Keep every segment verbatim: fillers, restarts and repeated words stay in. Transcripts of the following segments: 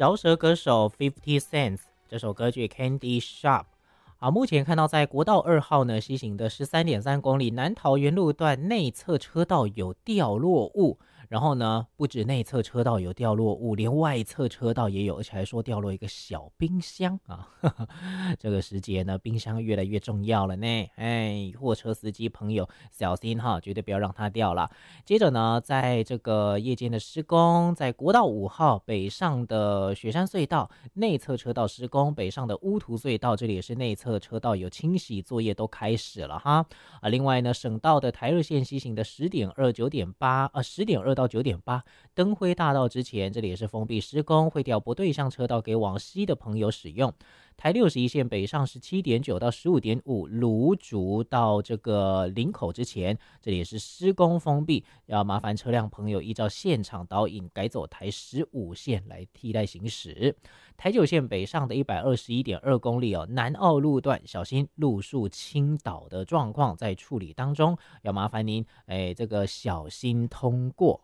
饶舌歌手 Fifty Cent 这首歌曲 Candy Shop。啊，目前看到在国道二号呢西行的 十三点三公里南桃园路段内侧车道有掉落物，然后呢不止内侧车道有掉落物，连外侧车道也有，而且还说掉落一个小冰箱啊。呵呵，这个时节呢冰箱越来越重要了呢，哎，货车司机朋友小心哈，绝对不要让它掉了。接着呢在这个夜间的施工，在国道五号北上的雪山隧道内侧车道施工，北上的乌图隧道这里也是内侧车道有清洗作业都开始了哈。啊，另外呢，省道的台二线西行的十点二、九点八，呃，十点二到九点八，灯辉大道之前，这里也是封闭施工，会调不对向车道给往西的朋友使用。台六十一线北上十七点九到十五点五，芦竹到这个林口之前，这里也是施工封闭，要麻烦车辆朋友依照现场导引改走台十五线来替代行驶。台九线北上的一百二十一点二公里哦，南澳路段小心路树倾倒的状况在处理当中，要麻烦您哎这个小心通过。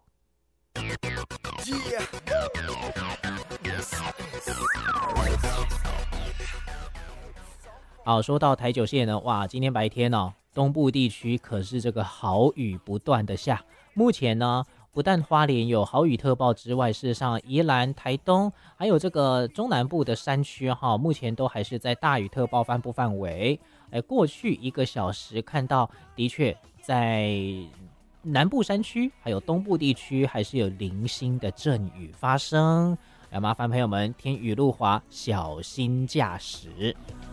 好，说到台九线呢，哇，今天白天哦，东部地区可是这个豪雨不断的下。目前呢，不但花莲有豪雨特报之外，事实上宜兰、台东还有这个中南部的山区哈，目前都还是在大雨特报颁布范围。哎，过去一个小时看到，的确在南部山区还有东部地区还是有零星的阵雨发生。要麻烦朋友们天雨路滑，小心驾驶。